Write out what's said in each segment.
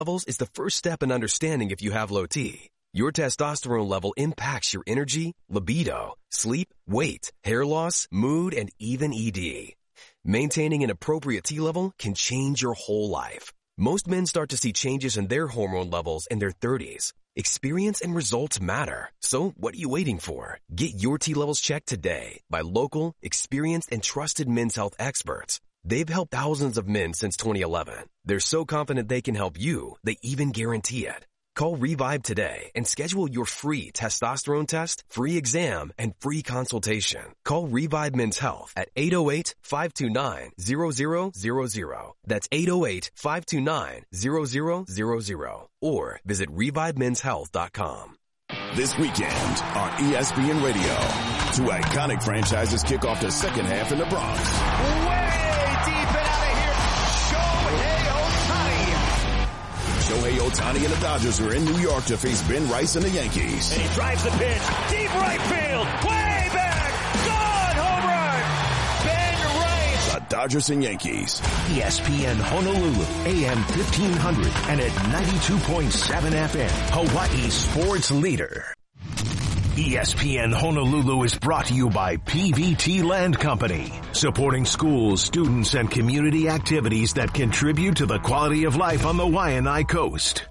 levels is the first step in understanding if you have low T. Your testosterone level impacts your energy, libido, sleep, weight, hair loss, mood, and even ED. Maintaining an appropriate T level can change your whole life. Most men start to see changes in their hormone levels in their 30s. Experience and results matter. So what are you waiting for? Get your T levels checked today by local, experienced, and trusted men's health experts. They've helped thousands of men since 2011. They're so confident they can help you, they even guarantee it. Call Revive today and schedule your free testosterone test, free exam, and free consultation. Call Revive Men's Health at 808-529-0000. That's 808-529-0000. Or visit ReviveMen'sHealth.com. This weekend on ESPN Radio, two iconic franchises kick off the second half in the Bronx. Way deep and out of here, Shohei Ohtani and the Dodgers are in New York to face Ben Rice and the Yankees. And he drives the pitch, deep right field, way back, gone, home run, Ben Rice. The Dodgers and Yankees. ESPN Honolulu, AM 1500 and at 92.7 FM, Hawaii's sports leader. ESPN Honolulu is brought to you by PVT Land Company, supporting schools, students, and community activities that contribute to the quality of life on the Waianae Coast.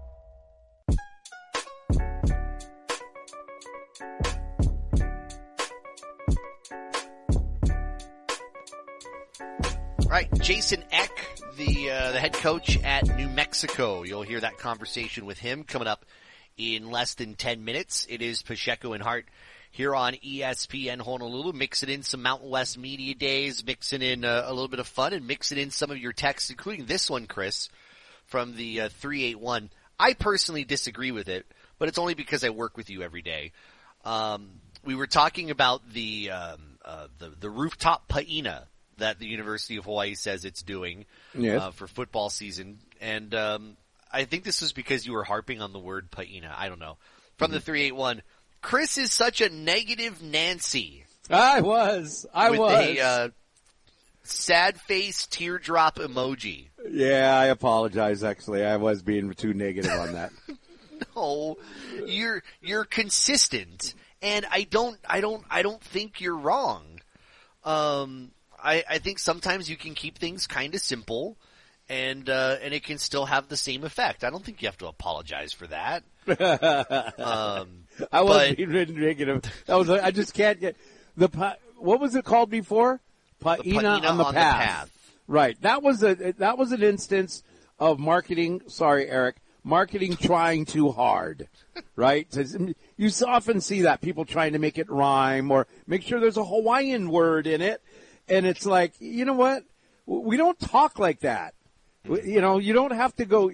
All right, Jason Eck, the head coach at New Mexico. You'll hear that conversation with him coming up in less than 10 minutes. It is Pacheco and Hart here on ESPN Honolulu, mixing in some Mountain West Media Days, mixing in a little bit of fun, and mixing in some of your texts, including this one, Chris, from the 381. I personally disagree with it, but it's only because I work with you every day. We were talking about the rooftop paina that the University of Hawaii says it's doing for football season, and I think this was because you were harping on the word paina. I don't know. From the 381, Chris is such a negative Nancy. I was. With a sad face teardrop emoji. Yeah, I apologize, actually. I was being too negative on that. No, you're consistent, and I don't think you're wrong. I think sometimes you can keep things kind of simple, and it can still have the same effect. I don't think you have to apologize for that. I wasn't being negative. I just can't get what was it called before? Paina on the path. Right. That was an instance of marketing. Sorry, Eric. Marketing trying too hard. Right. You often see that, people trying to make it rhyme or make sure there's a Hawaiian word in it, and it's like, you know what? We don't talk like that. You know, you don't have to go.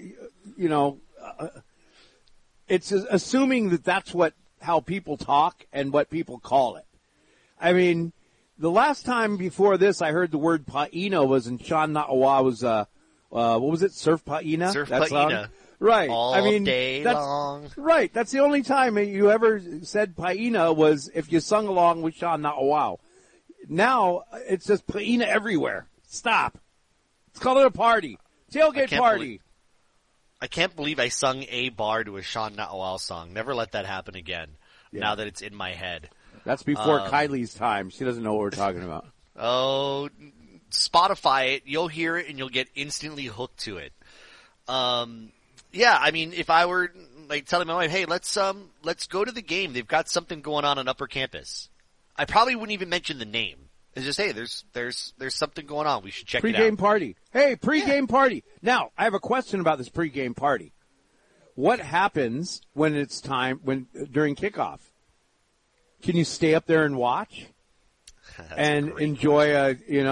It's assuming that that's how people talk and what people call it. I mean, the last time before this I heard the word paina was in Sean Na'awa's, what was it? Surf Paina? Surf that Paina. Song? Right. All day long. Right. That's the only time you ever said paina was if you sung along with Sean Na'awa. Now it's just paina everywhere. Stop. Let's call it a party. Tailgate party. I can't believe I sung a bar to a Sean Na'awal song. Never let that happen again. Yeah. Now that it's in my head. That's before Kylie's time. She doesn't know what we're talking about. Oh, Spotify it. You'll hear it and you'll get instantly hooked to it. Yeah, I mean, if I were like telling my wife, hey, let's go to the game. They've got something going on Upper Campus. I probably wouldn't even mention the name. It's just, hey, there's something going on. We should check it out. Pre-game party. Hey, pre-game party. Now, I have a question about this pre-game party. What happens when it's time, during kickoff? Can you stay up there and watch? And enjoy a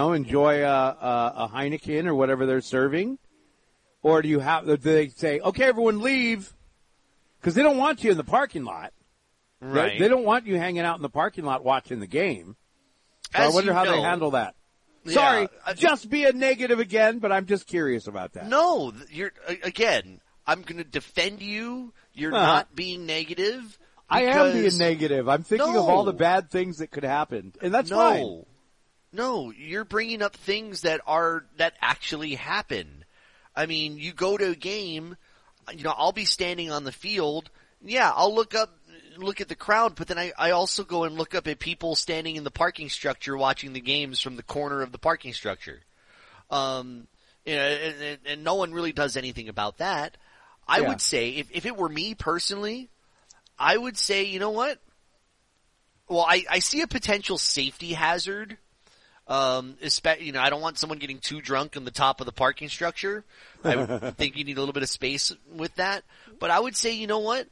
Heineken or whatever they're serving? Or do they say, okay, everyone leave? Because they don't want you in the parking lot. Right. They don't want you hanging out in the parking lot watching the game. So I wonder how they handle that. Yeah, Sorry, just being negative again, but I'm just curious about that. No, I'm going to defend you. You're not being negative. I am being negative. I'm thinking of all the bad things that could happen, and that's fine. No, you're bringing up things that actually happen. I mean, you go to a game, I'll be standing on the field. Yeah, I'll look at the crowd, but then I also go and look up at people standing in the parking structure watching the games from the corner of the parking structure. And no one really does anything about that. I would say, if it were me personally, I would say, you know what? Well, I see a potential safety hazard. I don't want someone getting too drunk on the top of the parking structure. I would think you need a little bit of space with that. But I would say, you know what?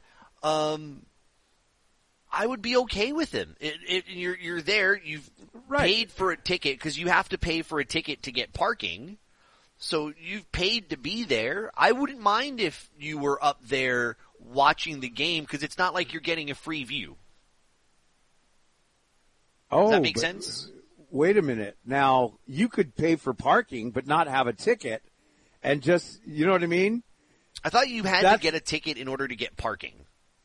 I would be okay with him. You're there. You've paid for a ticket because you have to pay for a ticket to get parking. So you've paid to be there. I wouldn't mind if you were up there watching the game because it's not like you're getting a free view. Does that make sense? Wait a minute. Now, you could pay for parking but not have a ticket and just, you know what I mean? I thought you had to get a ticket in order to get parking.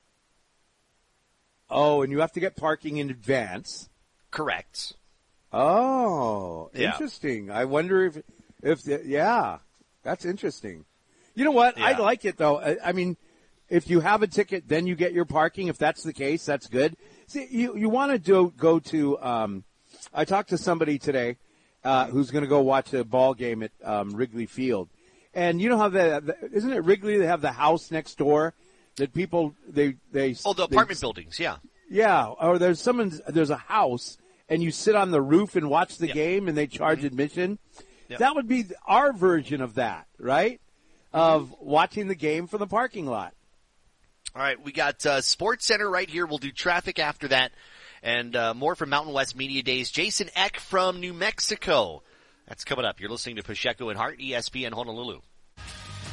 Oh, and you have to get parking in advance. Correct. Oh, interesting. I wonder if that's interesting. You know what? Yeah. I like it though. I mean, if you have a ticket, then you get your parking. If that's the case, that's good. See, you want to go to, I talked to somebody today, who's going to go watch a ball game at, Wrigley Field. And you know how isn't it Wrigley? They have the house next door that people, the apartment buildings. Yeah. Yeah. Or there's a house and you sit on the roof and watch the game and they charge admission. Yep. That would be our version of that, right? Of watching the game from the parking lot. All right, we got Sports Center right here. We'll do traffic after that, and more from Mountain West Media Days. Jason Eck from New Mexico. That's coming up. You're listening to Pacheco and Hart, ESPN Honolulu.